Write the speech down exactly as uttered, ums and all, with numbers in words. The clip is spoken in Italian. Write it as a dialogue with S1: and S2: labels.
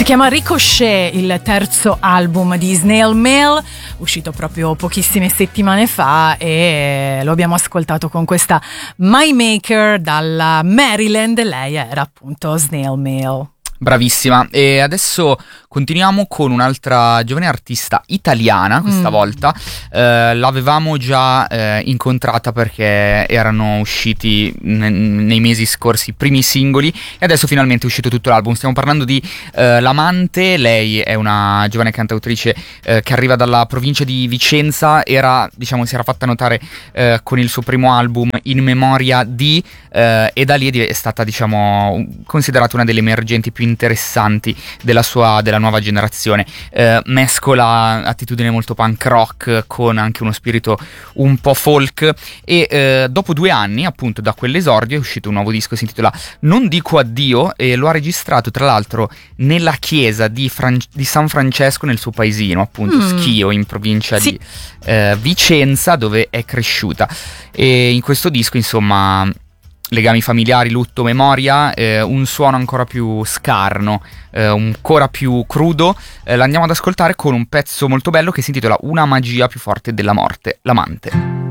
S1: chiama Ricochet, il terzo album di Snail Mail, uscito proprio pochissime settimane fa, e lo abbiamo ascoltato con questa My Maker dalla Maryland. Lei era appunto Snail Mail.
S2: Bravissima. E adesso continuiamo con un'altra giovane artista italiana, questa mm. volta. Eh, l'avevamo già eh, incontrata perché erano usciti ne- nei mesi scorsi i primi singoli e adesso finalmente è uscito tutto l'album. Stiamo parlando di eh, L'Amante. Lei è una giovane cantautrice eh, che arriva dalla provincia di Vicenza. Era, diciamo, si era fatta notare eh, con il suo primo album In Memoria di eh, e da lì è stata, diciamo, considerata una delle emergenti più interessanti della sua della nuova generazione. Eh, mescola attitudine molto punk rock con anche uno spirito un po' folk e eh, dopo due anni appunto da quell'esordio è uscito un nuovo disco, si intitola Non dico addio, e lo ha registrato tra l'altro nella chiesa di, Fran- di San Francesco, nel suo paesino appunto mm. Schio, in provincia sì. di eh, Vicenza, dove è cresciuta. E in questo disco, insomma, legami familiari, lutto, memoria, eh, un suono ancora più scarno, eh, ancora più crudo. Eh, l'andiamo ad ascoltare con un pezzo molto bello che si intitola Una magia più forte della morte, L'Amante.